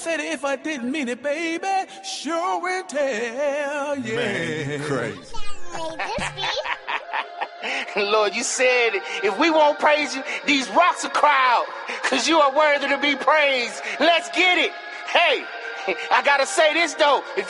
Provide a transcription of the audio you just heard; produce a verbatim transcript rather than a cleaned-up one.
Said it if I didn't mean it, baby. Sure and tell, yeah. Man, crazy. Lord, you said if we won't praise you, these rocks will cry out, because you are worthy to be praised. Let's get it. Hey, I gotta say this though. If